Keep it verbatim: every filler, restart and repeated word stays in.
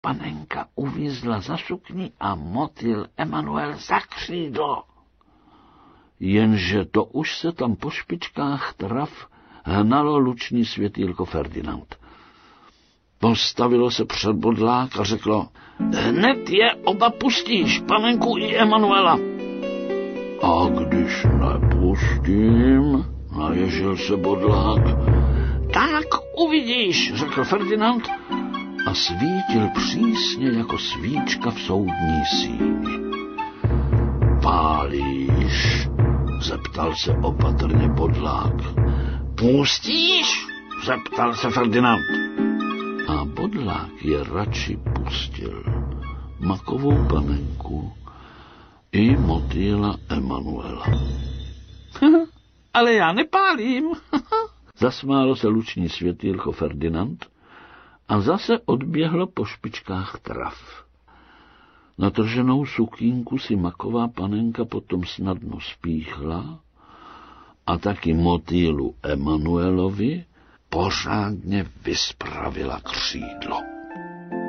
panenka uvízla za sukní a motýl Emanuel za křídlo. Jenže to už se tam po špičkách trav hnalo luční světýlko Ferdinand. Postavilo se před bodlák a řeklo: hned je oba pustíš, panenku i Emanuela. A když nepustím, naježil se bodlák. Tak uvidíš, řekl Ferdinand a svítil přísně jako svíčka v soudní síni. Pálíš? Zeptal se opatrně bodlák. Pustíš? Zeptal se Ferdinand. A bodlák je radši pustil. Makovou panenku i motýla Emanuela. Ale já nepálím. Zasmálo se luční světýlko Ferdinand a zase odběhlo po špičkách trav. Natrženou sukínku si maková panenka potom snadno spíchla a taky motýlu Emanuelovi pořádně vyspravila křídlo.